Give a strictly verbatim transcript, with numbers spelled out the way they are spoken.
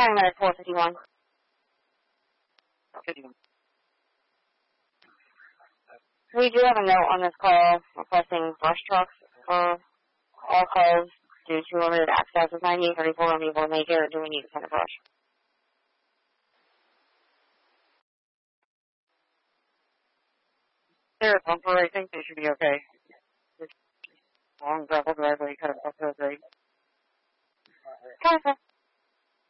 County Medic four fifty-one. fifty-one. We do have a note on this call requesting brush trucks for all calls due to limited access with ninety-eight thirty-four on Newport Major. Do we need to send a brush? They're a bumper, I think they should be okay. This long gravel driveway kind of up to the grade. Copy.